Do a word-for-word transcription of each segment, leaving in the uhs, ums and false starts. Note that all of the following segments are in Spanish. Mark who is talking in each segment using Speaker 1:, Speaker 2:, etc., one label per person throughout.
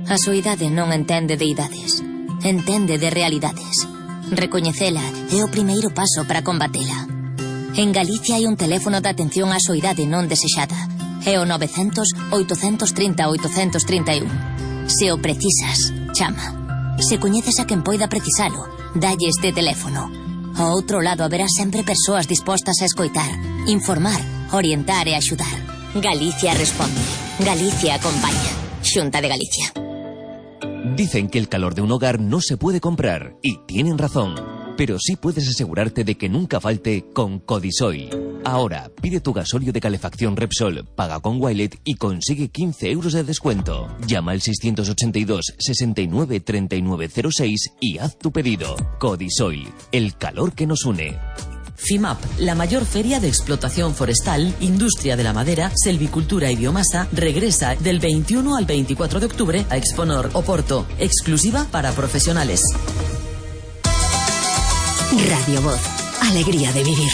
Speaker 1: A súa idade non entende de idades, entende de realidades. Recoñecela é o primeiro paso para combatela. En Galicia hai un teléfono de atención á súa idade non desexada. É o novecentos, oitocentos e trinta, oitocentos e trinta e un. Se o precisas, chama. Se coñeces a quen poida precisalo, dalle este teléfono. Ao outro lado haberá sempre persoas dispostas a escoitar, informar, orientar e axudar. Galicia responde. Galicia acompaña. Xunta de Galicia.
Speaker 2: Dicen que el calor de un hogar no se puede comprar, y tienen razón. Pero sí puedes asegurarte de que nunca falte con Codisoil. Ahora, pide tu gasóleo de calefacción Repsol, paga con Wilet y consigue quince euros de descuento. Llama al seiscientos ochenta y dos, sesenta y nueve, treinta y nueve cero seis y haz tu pedido. Codisoil, el calor que nos une.
Speaker 3: FIMAP, la mayor feria de explotación forestal, industria de la madera, selvicultura y biomasa, regresa del veintiuno al veinticuatro de octubre a Exponor Oporto, exclusiva para profesionales.
Speaker 4: Radio Voz, alegría de vivir.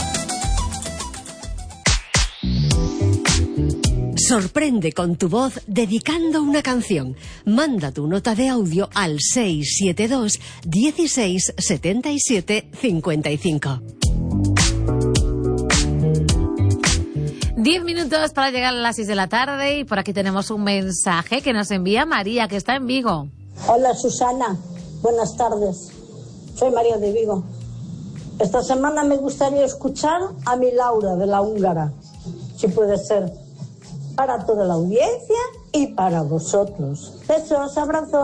Speaker 4: Sorprende con tu voz dedicando una canción. Manda tu nota de audio al seis siete dos, dieciséis, setenta y siete, cincuenta y cinco.
Speaker 5: Diez minutos para llegar a las seis de la tarde y por aquí tenemos un mensaje que nos envía María, que está en Vigo.
Speaker 6: Hola Susana, buenas tardes. Soy María de Vigo. Esta semana me gustaría escuchar a mi Laura de la Húngara, si puede ser, para toda la audiencia y para vosotros. Besos, abrazos.